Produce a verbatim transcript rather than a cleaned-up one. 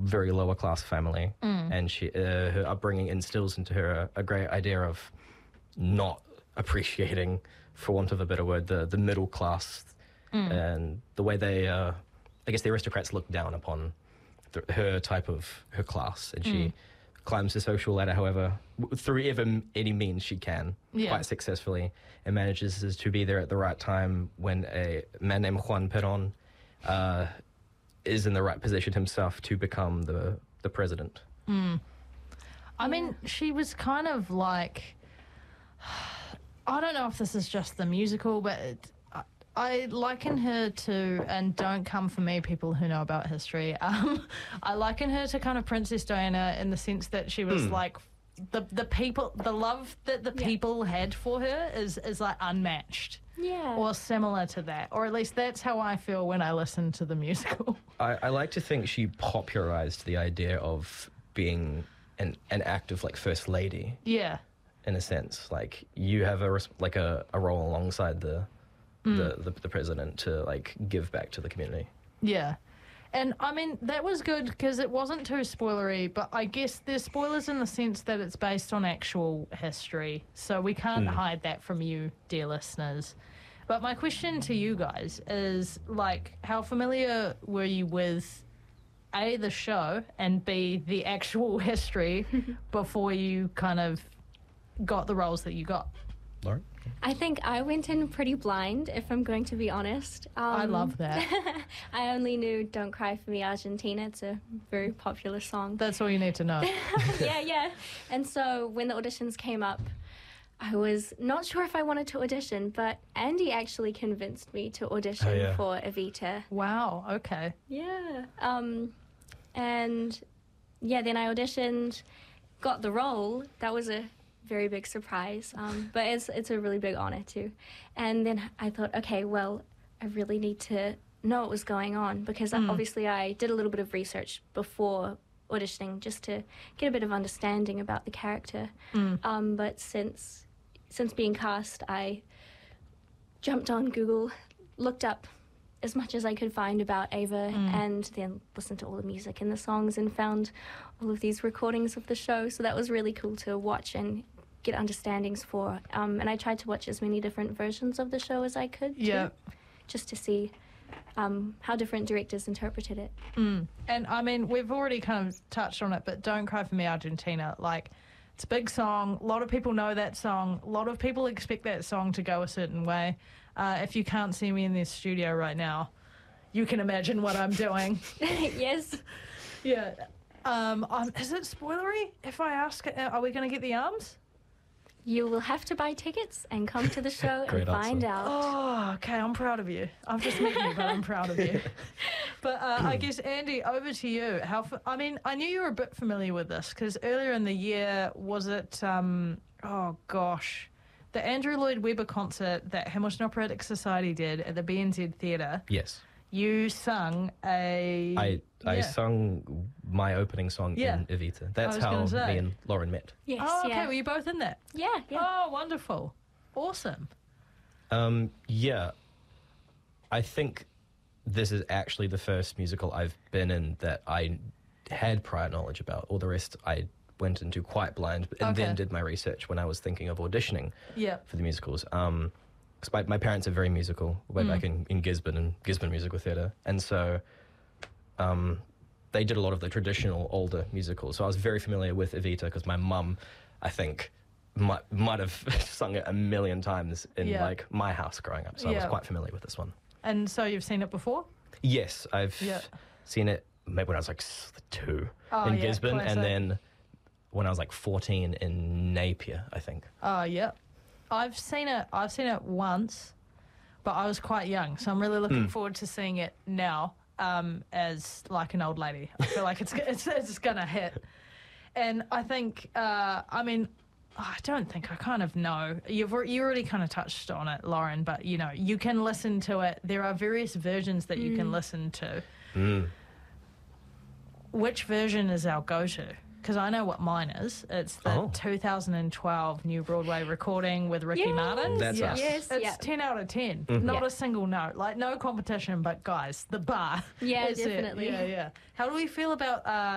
very lower class family, Mm. and she uh, her upbringing instills into her a, a great idea of not appreciating, for want of a better word, the, the middle class Mm. and the way they, uh, I guess the aristocrats look down upon th- her type of, her class, and she Mm. climbs the social ladder, however, w- through ever any means she can, Yeah. quite successfully, and manages to be there at the right time when a man named Juan Perón uh, is in the right position himself to become the, the president. Mm. I mean, she was kind of like, I don't know if this is just the musical, but it, I, I liken her to, and don't come for me, people who know about history, um, I liken her to kind of Princess Diana in the sense that she was Hmm. like, the the people, the love that the Yeah. people had for her is, is like unmatched. Yeah. Or similar to that, or at least that's how I feel when I listen to the musical. I, I like to think she popularized the idea of being an, an active, like, first lady, Yeah. in a sense. Like, you have a res- like a, a role alongside the, the, the the president to, like, give back to the community. Yeah. And I mean, that was good because it wasn't too spoilery, but I guess there's spoilers in the sense that it's based on actual history. So we can't Mm. hide that from you, dear listeners. But my question to you guys is, like, how familiar were you with A, the show, and B, the actual history before you kind of got the roles that you got? Lauren? I think I went in pretty blind, if I'm going to be honest. Um, I love that. I only knew Don't Cry For Me, Argentina. It's a very popular song. That's all you need to know. yeah, yeah. And so when the auditions came up, I was not sure if I wanted to audition, but Andy actually convinced me to audition Oh, yeah. for Evita. Wow, okay. Yeah. Um, and yeah, then I auditioned, got the role. That was a very big surprise, um, but it's it's a really big honor too. And then I thought, okay, well, I really need to know what was going on because Mm. obviously I did a little bit of research before auditioning just to get a bit of understanding about the character. Mm. Um, but since since being cast, I jumped on Google, looked up as much as I could find about Ava, Mm. and then listened to all the music and the songs and found all of these recordings of the show. So that was really cool to watch and get understandings for. Um, and I tried to watch as many different versions of the show as I could, too, Yeah. just to see um, how different directors interpreted it. Mm. And I mean, we've already kind of touched on it, but Don't Cry For Me, Argentina, like, it's a big song. A lot of people know that song. A lot of people expect that song to go a certain way. Uh, if you can't see me in this studio right now, you can imagine what I'm doing. Yes. Yeah. Um, um, is it spoilery if I ask, uh, are we going to get the arms? You will have to buy tickets and come to the show and Great find answer. out. Oh, okay. I'm proud of you. I've just met you, but I'm proud of you. But uh, I guess, Andy, over to you. How? F- I mean, I knew you were a bit familiar with this because earlier in the year, was it, um, oh gosh, the Andrew Lloyd Webber concert that Hamilton Operatic Society did at the B N Z Theatre. Yes. You sung a... I I yeah. sung my opening song Yeah. in Evita. That's was how gonna say. me and Lauren met. Yes, Oh, okay. yeah. Were you both in that? yeah, yeah. Oh, wonderful. Awesome. Um, yeah, I think this is actually the first musical I've been in that I had prior knowledge about. All the rest I went into quite blind, and Okay. then did my research when I was thinking of auditioning Yeah. for the musicals. Um, 'cause my, my parents are very musical, way Mm. back in, in Gisborne and Gisborne Musical Theatre, and so um, they did a lot of the traditional older musicals. So I was very familiar with Evita because my mum, I think, might might have sung it a million times in Yeah. like my house growing up. So I Yeah. was quite familiar with this one. And so you've seen it before? Yes, I've Yeah. seen it maybe when I was like s- two Oh, in yeah, Gisborne, classic. and then when I was like fourteen in Napier, I think. Oh, yeah. I've seen it. I've seen it once, but I was quite young, so I'm really looking Mm. forward to seeing it now um, as like an old lady. I feel like it's it's, it's gonna hit, and I think uh, I mean I don't think I kind of know. You've al- you already kind of touched on it, Lauren, but you know you can listen to it. There are various versions that you can Mm. listen to. Mm. Which version is our go-to? Because I know what mine is. It's the Oh. two thousand twelve New Broadway recording with Ricky Yes. Martin. That's yeah. us. Yes, It's yeah. ten out of ten. Mhm. Not Yeah. a single note. Like, no competition, but guys, the bar. Yeah, is it. definitely. Yeah, yeah. How do we feel about uh,